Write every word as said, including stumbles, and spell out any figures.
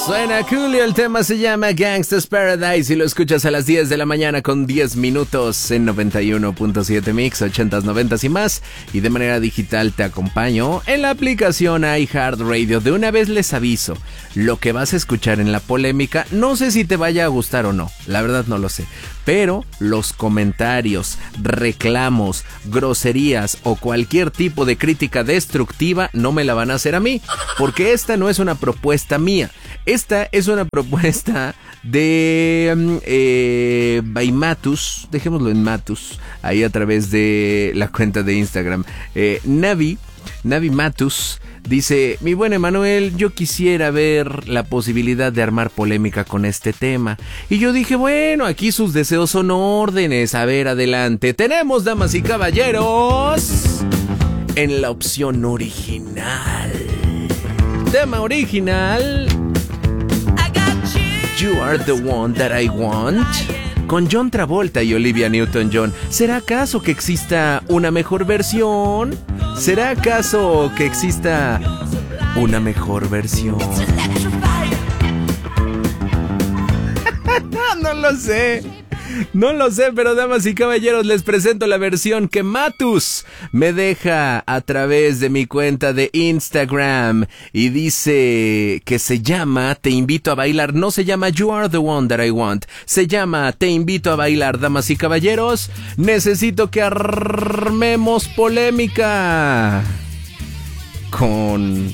Suena Coolio, el tema se llama Gangsta's Paradise y lo escuchas a las diez de la mañana con diez minutos en noventa y uno punto siete Mix, ochentas, noventas y más. Y de manera digital te acompaño en la aplicación iHeartRadio. De una vez les aviso, lo que vas a escuchar en la polémica, no sé si te vaya a gustar o no, la verdad no lo sé. Pero los comentarios, reclamos, groserías o cualquier tipo de crítica destructiva no me la van a hacer a mí, porque esta no es una propuesta mía. Esta es una propuesta de eh, by Matus, dejémoslo en Matus, ahí a través de la cuenta de Instagram. Eh, Navi, Navi Matus dice: mi buen Emanuel, yo quisiera ver la posibilidad de armar polémica con este tema. Y yo dije, bueno, aquí sus deseos son órdenes. A ver, adelante. Tenemos, damas y caballeros, en la opción original. Tema original: You Are the One That I Want, con John Travolta y Olivia Newton-John. ¿Será acaso que exista una mejor versión? ¿Será acaso que exista una mejor versión? No lo sé. No lo sé, pero damas y caballeros, les presento la versión que Matus me deja a través de mi cuenta de Instagram y dice que se llama Te Invito a Bailar. No se llama You Are the One That I Want, se llama Te Invito a Bailar. Damas y caballeros, necesito que armemos polémica con